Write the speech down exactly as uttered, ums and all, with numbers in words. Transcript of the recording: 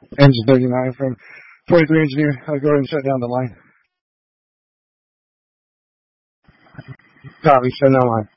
Engine thirty-nine from forty-three engineer. I'll go ahead and shut down the line. Copy, shut down line.